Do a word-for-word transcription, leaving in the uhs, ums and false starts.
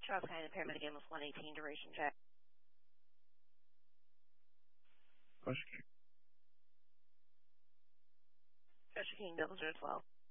Charles County impairment again was one eighteen duration check. Question. Cheshire King Dozer as well.